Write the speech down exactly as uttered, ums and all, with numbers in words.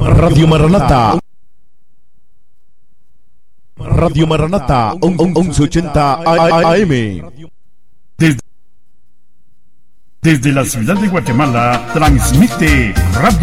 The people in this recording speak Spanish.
Radio Maranata. Radio Maranata, once ochenta A M. Desde, desde la ciudad de Guatemala, transmite Radio